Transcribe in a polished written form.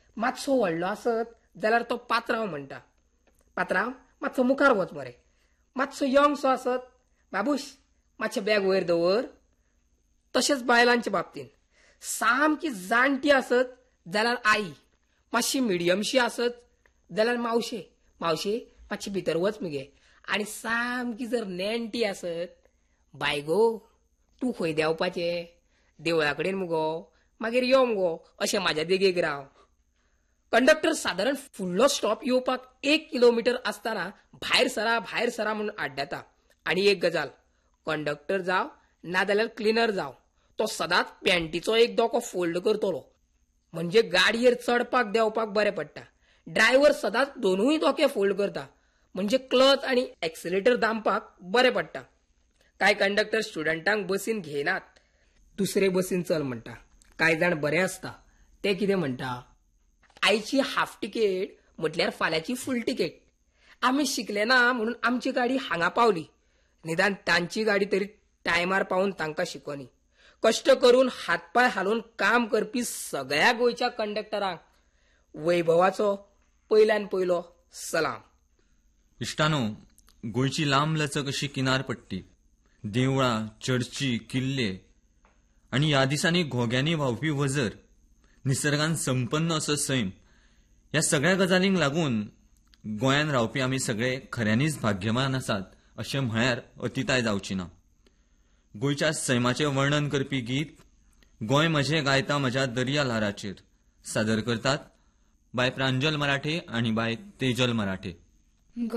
मातसो व्हडलो आसत जाल्यार तो पात्रांव म्हणटा, पात्रांव मातसो मुखार वच मरे. मातसो यंगसो आसत, बाबूश मातशें बॅग वयर दवर. तशेंच बायलांच्या बाबतीन सामकी जाणटी आसत जाल्यार आई, मातशी मिडियमशी आसत जाल्यार मावशे, मावशे मातशी भितर वच मगे. आनी सामकी जर नेणटी आसत, बाय गो तूं खंय देंवपाचें, देवळा कडेन मुगो, मागीर यो मुगो, अशें म्हाज्या देगेक राव. कंडक्टर सादारण फुडलो स्टॉप येवपाक 1 किलोमीटर आसतना भायर सरा म्हणून आड्डाता. आनी एक गजाल, कंडक्टर जाव नाजाल्यार क्लिनर जाव, तो सदांच पॅन्टीचो एक दोको फोल्ड करतलो, म्हणजे गाडयेर चडपाक देंवपाक बरें पडटा. ड्रायव्हर सदांच दोनूय दोके फोल्ड करता, म्हणजे क्लच आनी एक्सिलेटर दामपाक बरें पडटा. कांय कंडक्टर स्टुडंटांक बसीन घेयनात, दुसरे बसीन चल म्हणटा. कांय जाण बरे आसता, ते कितें म्हणटा, आयची हाफ तिकेट म्हटल्यार फाल्यांची फूल तिकेट. आमी शिकले ना म्हणून आमची गाडी हांगा पावली, निदान तांची गाडी तरी टायमार पावून तांकां शिकोनी. कष्ट करून हातपाय हालोवन काम करपी सगळ्या गोंयच्या कंडक्टरांक वैभवाचो पयल्यान पयलो सलाम. इश्टानो, गोंयची लांब लचक अशी किनारपट्टी, देवळां, चर्ची, किल्ले आनी ह्या दिसांनी घोग्यांनी व्हांवपी वजर, निसर्गान संपन्न असो सैम, ह्या सगळ्या गजालींक लागून गोंयान रावपी आमी सगळे खऱ्यांनीच भाग्यवान आसात अशें म्हळ्यार अतिताय जावची ना. गोंयच्या सैमाचें वर्णन करपी गीत गोंय म्हजें गायता म्हज्या दर्या ल्हाराचेर सादर करतात बाय प्रांजल मराठे आनी बाय तेजल मराठे.